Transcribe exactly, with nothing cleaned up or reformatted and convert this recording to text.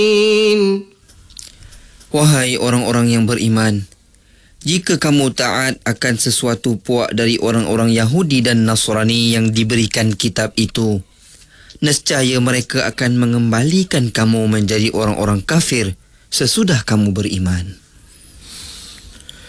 Wahai orang-orang yang beriman, jika kamu taat akan sesuatu puak dari orang-orang Yahudi dan Nasrani yang diberikan kitab itu, nescaya mereka akan mengembalikan kamu menjadi orang-orang kafir sesudah kamu beriman.